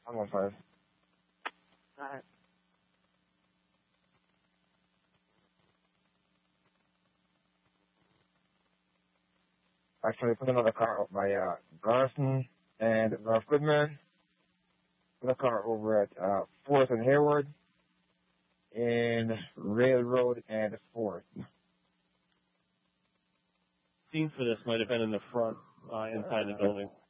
I'm on 5. Alright. Actually, put another car up by Garrison and North Goodman. Put a car over at 4th and Hayward in Railroad and 4th. Scene for this might have been in the front, inside the building.